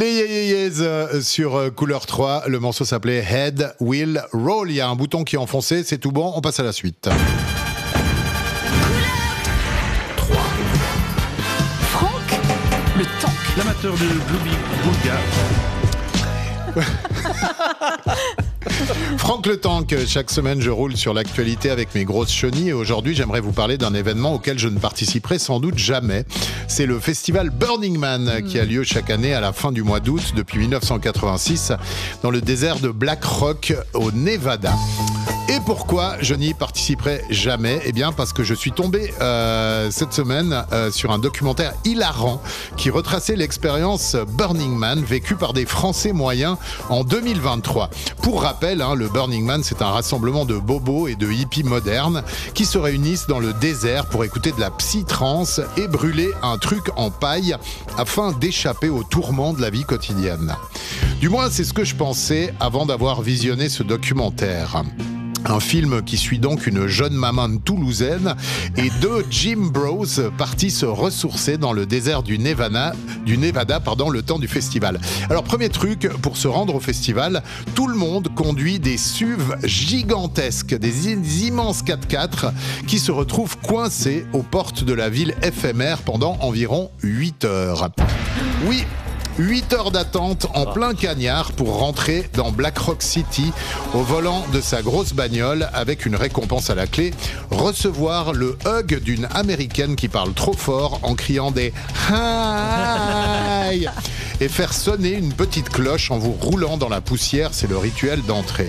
Les Yeyeyez sur Couleur 3, le morceau s'appelait Head Will Roll. Il y a un bouton qui est enfoncé, c'est tout bon, on passe à la suite. Franck, le tank. L'amateur de Glooby Boulga. Franck le Tank, chaque semaine je roule sur l'actualité avec mes grosses chenilles et aujourd'hui j'aimerais vous parler d'un événement auquel je ne participerai sans doute jamais. C'est le festival Burning Man qui a lieu chaque année à la fin du mois d'août depuis 1986 dans le désert de Black Rock au Nevada. Et pourquoi je n'y participerai jamais ? Eh bien parce que je suis tombé cette semaine sur un documentaire hilarant qui retraçait l'expérience Burning Man vécue par des Français moyens en 2023. Pour rappel, le Burning Man, c'est un rassemblement de bobos et de hippies modernes qui se réunissent dans le désert pour écouter de la psy-trance et brûler un truc en paille afin d'échapper aux tourments de la vie quotidienne. Du moins, c'est ce que je pensais avant d'avoir visionné ce documentaire. Un film qui suit donc une jeune maman toulousaine et deux gym bros partis se ressourcer dans le désert du Nevada, le temps du festival. Alors premier truc, pour se rendre au festival, tout le monde conduit des SUV gigantesques, des immenses 4x4 qui se retrouvent coincés aux portes de la ville éphémère pendant environ 8 heures. Oui, 8 heures d'attente en plein cagnard pour rentrer dans Black Rock City au volant de sa grosse bagnole avec une récompense à la clé, recevoir le hug d'une américaine qui parle trop fort en criant des hi et faire sonner une petite cloche en vous roulant dans la poussière, c'est le rituel d'entrée.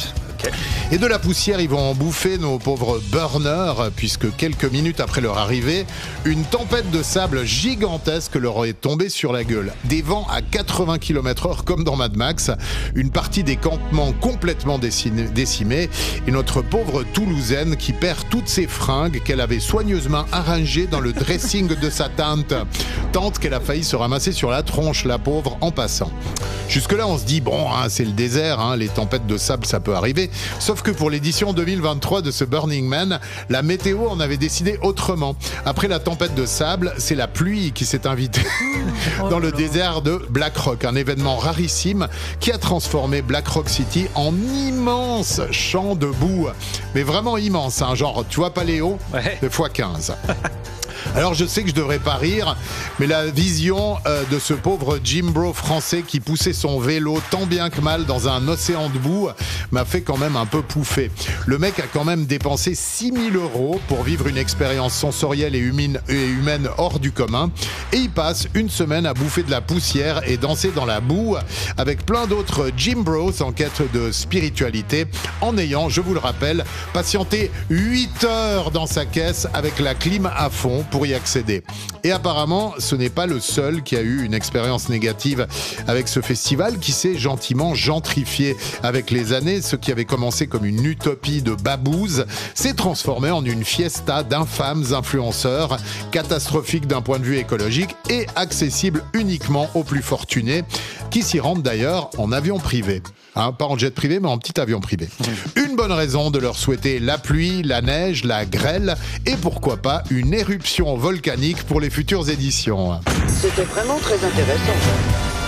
Et de la poussière, ils vont en bouffer nos pauvres burners, puisque quelques minutes après leur arrivée, une tempête de sable gigantesque leur est tombée sur la gueule. Des vents à 80 km/h comme dans Mad Max, une partie des campements complètement décimés, et notre pauvre Toulousaine qui perd toutes ses fringues qu'elle avait soigneusement arrangées dans le dressing de sa tante. Tante qu'elle a failli se ramasser sur la tronche, la pauvre, en passant. Jusque-là, on se dit, bon, c'est le désert, les tempêtes de sable, ça peut arriver. Sauf que pour l'édition 2023 de ce Burning Man, la météo en avait décidé autrement. Après la tempête de sable, c'est la pluie qui s'est invitée dans le désert de Black Rock. Un événement rarissime qui a transformé Black Rock City en immense champ de boue. Mais vraiment immense, genre, tu vois Paléo, x15. Alors je sais que je devrais pas rire, mais la vision de ce pauvre gym bro français qui poussait son vélo tant bien que mal dans un océan de boue m'a fait quand même un peu pouffer. Le mec a quand même dépensé 6 000 € pour vivre une expérience sensorielle et humaine hors du commun, et il passe une semaine à bouffer de la poussière et danser dans la boue avec plein d'autres gym bros en quête de spiritualité, en ayant, je vous le rappelle, patienté 8 heures dans sa caisse avec la clim à fond pour y accéder. Et apparemment, ce n'est pas le seul qui a eu une expérience négative avec ce festival qui s'est gentiment gentrifié avec les années. Ce qui avait commencé comme une utopie de babouze s'est transformé en une fiesta d'infâmes influenceurs, catastrophique d'un point de vue écologique et accessible uniquement aux plus fortunés, qui s'y rendent d'ailleurs en avion privé. Pas en jet privé, mais en petit avion privé. Une bonne raison de leur souhaiter la pluie, la neige, la grêle et pourquoi pas une éruption volcanique pour les futures éditions. C'était vraiment très intéressant.